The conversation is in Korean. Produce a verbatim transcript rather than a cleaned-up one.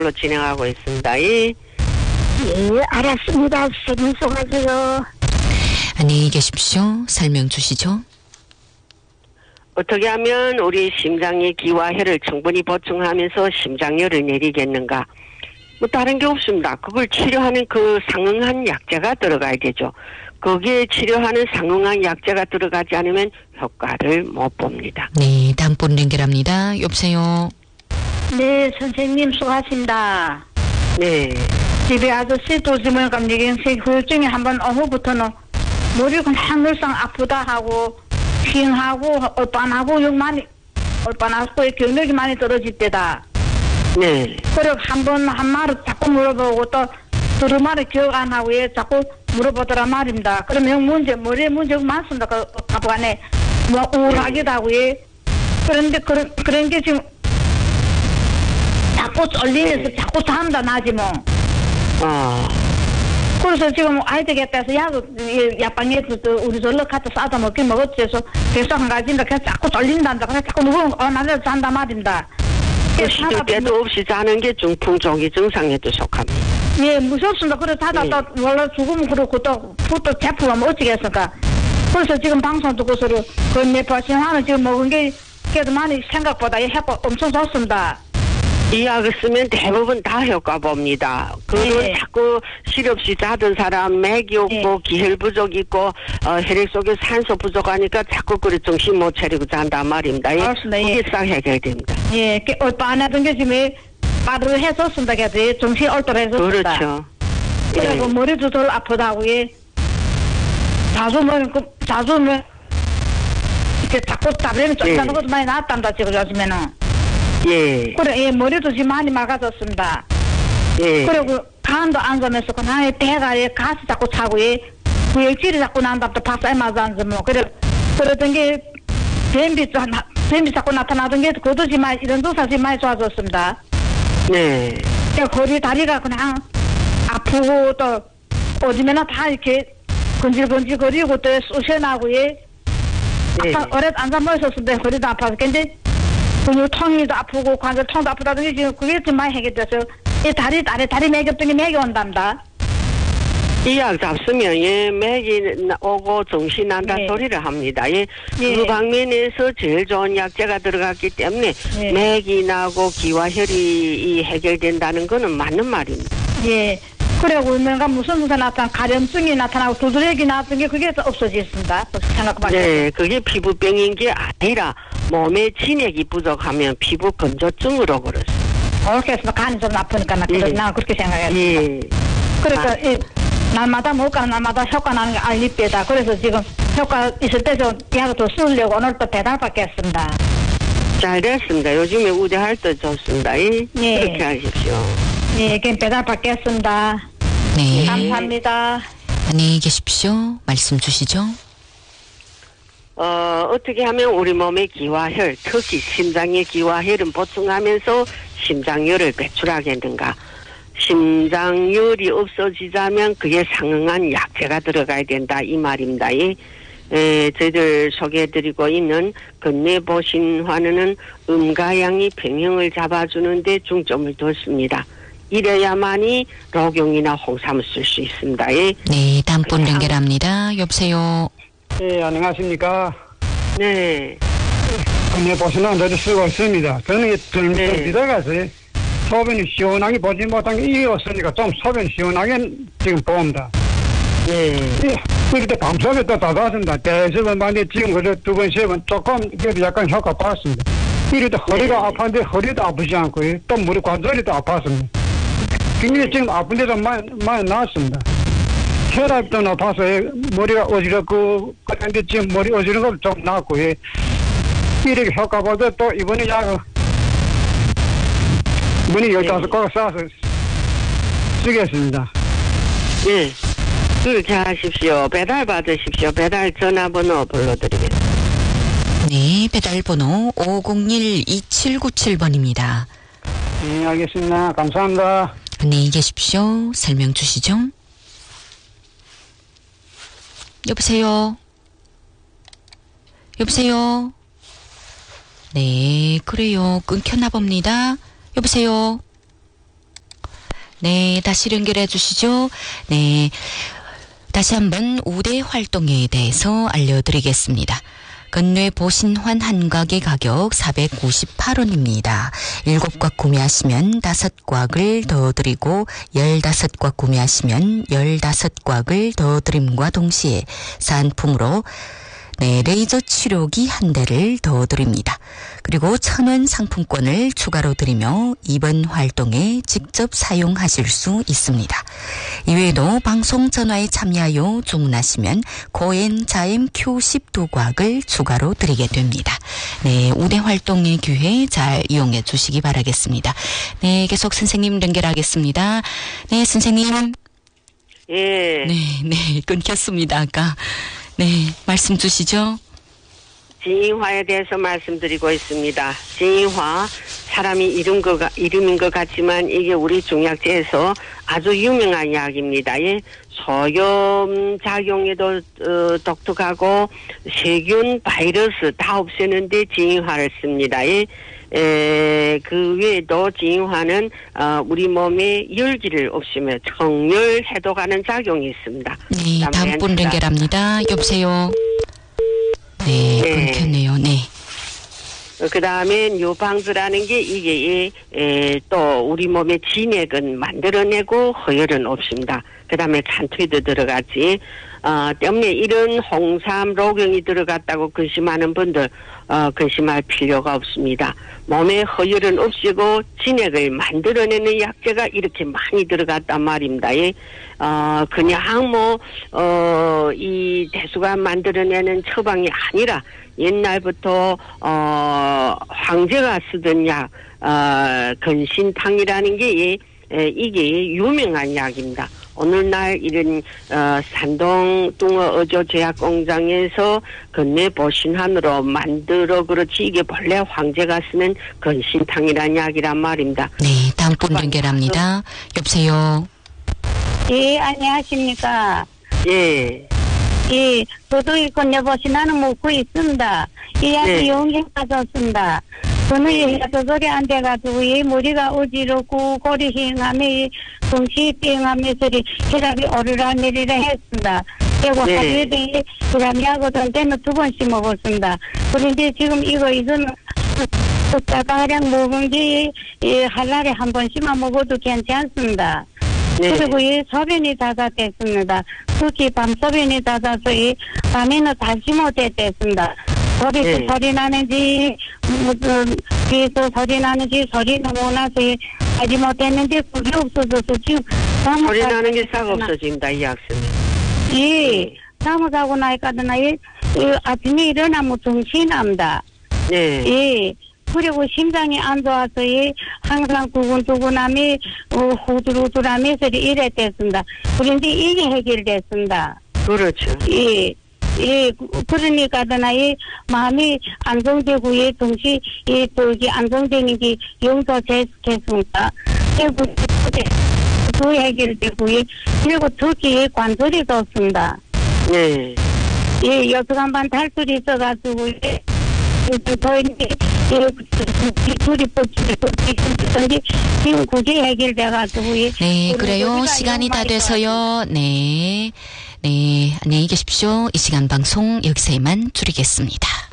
로 진행하고 있습니다. 예, 예, 알았습니다. 설명서가지요. 안녕히 계십시오. 설명 주시죠. 어떻게 하면 우리 심장의 기와 혈을 충분히 보충하면서 심장열을 내리겠는가? 뭐 다른 게 없습니다. 그걸 치료하는 그 상응한 약제가 들어가야 되죠. 거기에 치료하는 상응한 약제가 들어가지 않으면 효과를 못 봅니다. 네, 다음 분 연결합니다. 여보세요. 네, 선생님 수고하십니다. 네. 집에 아저씨 도지면 감기경 후유증이 한번 오후부터는 머리가 그냥 늘상 아프다 하고 핑하고 얼빤하고 욕 많이 얼빤하고 경력이 많이 떨어질 때다. 네. 그리고 한번 한 말을 자꾸 물어보고 또 두루 말을 기억 안 하고 예 자꾸 물어보더라 말입니다. 그러면 문제 머리에 문제가 많습니다. 그 가부간에 뭐 우울하기도 하고 예. 그런데 그런 그런 게 지금 자꾸 쫄리면서 네. 자꾸 잠다 나지 뭐. 어. 그래서 지금 아이 되겠다 해서 약, 약방에서 우리 절로 갖다 싸다 먹긴 먹었지 해서 계속 한 가지인데 그냥 자꾸 쫄린단다. 그냥 자꾸 누구는 어, 나를 잔다 말입니다. 그 시도 때도 없이 자는 게 중풍조기 증상에도 속합니다. 예, 무섭습니다. 그래서 자다 예. 또 원래 죽으면 그렇고 또, 또 제품하면 어찌겠습니까? 그래서 지금 방송 듣고서는 그 네파신화는 지금 먹은 게 그래도 많이 생각보다 효과 엄청 좋습니다. 이 약을 쓰면 대부분 다 효과 봅니다. 그건 네. 자꾸 실없이 자던 사람, 맥이 없고 네. 기혈 부족 있고 어, 혈액 속에 산소 부족하니까 자꾸 그래 정신 못 차리고 잔단 말입니다. 예. 맞습니다. 예. 그게 싹 해결됩니다. 예, 그 얼마 안 하던 게 지금 빠르게 해줬습니다. 그래도 정신 얼떨어 해줬습니다. 그렇죠. 그리고 예. 머리도 덜 아프다고 예. 자주 뭐 그, 자주 뭐 이렇게 자꾸 잡으면 쫓아가는 예. 것도 많이 나았단다 지금 요즘에는. 예. 그래, 예, 머리도 지금 많이 막아졌습니다. 예. 그리고 간도 안 가면서 그냥 배가 예, 가스 자꾸 차고 예, 구역질이 자꾸 난다 또 박사에 맞아 앉으면 뭐 그래 그러던 게 뱀비 뱀비 자꾸 나타나던 게 그것도 지금 많이 이런 증상 지금 많이 좋아졌습니다. 네. 그러니까 허리 다리가 그냥 아프고 또 어디면은 다 이렇게 건질건질거리고 또 쑤셔나고 예. 네. 아까 오래 앉아 모였었는데 허리도 아파서 근데 근육통이도 아프고 관절통도 아프다던 게 지금 그게 좀 많이 해결돼서 이 다리 다리 다리 매겼던 게 매겨 온답니다. 이 약 잡수면 예 맥이 나- 오고 정신 난다 네. 소리를 합니다. 예. 예. 그 방면에서 제일 좋은 약제가 들어갔기 때문에 네. 맥이 나고 기와 혈이 이 해결된다는 거는 맞는 말입니다. 예. 그리고 뭔가 무슨 무슨 나타나 가려움증이 나타나고 두드러기 나왔던 게 그게 또 없어졌습니다. 생각해봐. 네, 그게 피부병인 게 아니라 몸에 진액이 부족하면 피부 건조증으로 그렇습니다. 그렇게 해서 간이 좀 아프니까 나, 그래, 예. 나 그렇게 생각했어. 예. 그러니까 아. 이, 날마다 먹까 날마다 효과 나는 게 알립니다. 그래서 지금 효과 있을 때 좀 약을 더 쓰려고 오늘 또 배달 받겠습니다. 잘 됐습니다. 요즘에 우대할 때 좋습니다. 예. 예. 그렇게 하십시오. 예, 그럼 배달 받겠습니다. 네. 감사합니다. 안녕히 계십시오. 말씀 주시죠. 어, 어떻게 하면 우리 몸의 기와 혈, 특히 심장의 기와 혈은 보충하면서 심장열을 배출하겠는가? 심장열이 없어지자면 그게 상응한 약제가 들어가야 된다 이 말입니다. 예. 에, 저희들 소개해드리고 있는 건네보신환은 음과 양이 평형을 잡아주는 데 중점을 뒀습니다. 이래야만이 녹용이나 홍삼을 쓸 수 있습니다. 예. 네, 다음 분 연결합니다. 여보세요. 예, 안녕하십니까. 네. 건네 보시는 저도 쓰고 있습니다. 저는 좀 네. 비다가서 소변이 시원하게 보지 못한 게 이게 없으니까 좀 소변 시원하게 지금 봅니다. 네. 예, 그때 밤새면 또 닫았습니다. 대세번 만에 지금 그래 두 번, 세 번 조금 그래도 약간 효과 봤습니다. 이래도 허리가 아픈데 허리도 아프지 않고 또 무릎 관절이도 아팠습니다. 굉장히 지금 아픈 데도 많이, 많이 나았습니다. 혈압도 높아서 예, 머리가 어지럽고 그런데 지금 머리 어지러운 거 좀 나았고 예. 이렇게 효과 보다 또 이번에 약을 이번에 열다섯 거 싸서 쓰겠습니다. 예. 그렇게 하십시오. 배달 받으십시오. 배달 전화번호 불러드리겠습니다. 네, 배달번호 오공일 이칠구칠 번입니다. 네, 알겠습니다. 감사합니다. 안녕히 계십시오. 설명 주시죠. 여보세요. 여보세요. 네, 그래요. 끊겼나 봅니다. 여보세요. 네, 다시 연결해 주시죠. 네. 다시 한번 우대 활동에 대해서 알려드리겠습니다. 건뇌 보신환 한 곽의 가격 사백오십팔 원입니다. 일곱 곽 구매하시면 다섯 곽을 더 드리고 열다섯 곽 구매하시면 열다섯 곽을 더 드림과 동시에 사은품으로 네, 레이저 치료기 한 대를 더 드립니다. 그리고 천 원 상품권을 추가로 드리며 이번 활동에 직접 사용하실 수 있습니다. 이외에도 방송 전화에 참여하여 주문하시면 고엔 자엠 큐 십이 곽을 추가로 드리게 됩니다. 네, 우대 활동의 기회 잘 이용해 주시기 바라겠습니다. 네, 계속 선생님 연결하겠습니다. 네, 선생님. 예. 네, 네, 끊겼습니다. 아까. 네, 말씀 주시죠. 진인화에 대해서 말씀드리고 있습니다. 진인화, 사람이 이름 거, 이름인 것 같지만 이게 우리 중약재에서 아주 유명한 약입니다. 예, 소염 작용에도 어, 독특하고 세균, 바이러스 다 없애는데 진인화를 씁니다. 예. 에, 그 외에도 진인화는 어, 우리 몸의 열기를 없애며 청열 해독하는 작용이 있습니다. 네, 다음 분 연결합니다. 여보세요. 네, 네. 끊겼네요. 네. 그 다음에 요방주라는 게 이게 에, 또 우리 몸의 진액은 만들어내고 허혈은 없습니다. 그 다음에 찬투에도 들어갔지. 어, 때문에 이런 홍삼 로경이 들어갔다고 근심하는 분들 어, 근심할 필요가 없습니다. 몸에 허혈은 없애고 진액을 만들어내는 약재가 이렇게 많이 들어갔단 말입니다. 예. 어, 그냥 뭐, 어, 이 대수가 만들어내는 처방이 아니라 옛날부터, 어, 황제가 쓰던 약, 어, 근신탕이라는 게, 예, 이게 유명한 약입니다. 오늘날 이런 어, 산동 뚱어 어조 제약 공장에서 건뇌 보신환으로 만들어 그렇지 이게 본래 황제가 쓰는 건신탕이라는 약이란 말입니다. 네, 다음 분 연결합니다. 여보세요. 예, 안녕하십니까. 예. 예, 저도 이 건네보신환을 먹고 있습니다. 이 약이 네. 용기 빠졌습니다. 저는 이 조절이 안 돼가지고 이 머리가 어지럽고 고리 휘행하며 동시 빙하면서 혈압이 오르락내리락 했습니다. 그리고 네. 하루에도 혈압약을 때는 두 번씩 먹었습니다. 그런데 지금 이거 이거는 숫자가량 먹은 게 한 달에 한 번씩만 먹어도 괜찮습니다. 네. 그리고 이 소변이 잦아됐습니다. 특히 밤 소변이 잦아서 이 밤에는 다시 못했습니다. 거기서 네. 소리 나는지 무슨 뒤에서 소리 나는지 소리 너무 나서 하지 못했는데 그게 없어져서 지금 소리 나는 게 싹 없어집니다. 이 약 쓰면. 예, 잘못하고 나니까는 이 아침에 일어나면 정신이 납니다. 네. 예. 그리고 심장이 안 좋아서 이 항상 두근두근함이 어, 후들후들하면서 이랬댔습니다. 그런데 이게 해결됐습니다. 그렇죠. 예. 예, 그러니까는 이 마음이 안정되고 예, 동시 이 저기 안정되는 게 용서됐습니다. 그리고 그 해결되고 예, 그리고 특히 관절이 좋습니다. 네. 예, 여섯간반 탈출이 있어가지고 예, 저희 예, 둘이 뽑히는데 지금 그게 해결돼가지고 예. 네, 그래요. 시간이 다 돼서요. 네. 네, 안녕히 계십시오. 이 시간 방송 여기서 이만 줄이겠습니다.